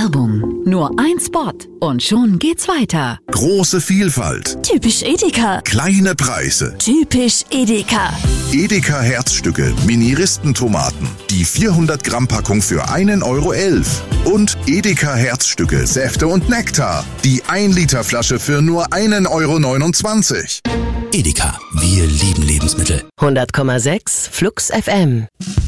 Werbung. Nur ein Spot und schon geht's weiter. Große Vielfalt. Typisch Edeka. Kleine Preise. Typisch Edeka. Edeka Herzstücke, Mini-Ristentomaten. Die 400 Gramm Packung für 1,11 €. Und Edeka Herzstücke, Säfte und Nektar. Die 1 Liter Flasche für nur 1,29 €. Edeka, wir lieben Lebensmittel. 100,6 Flux FM.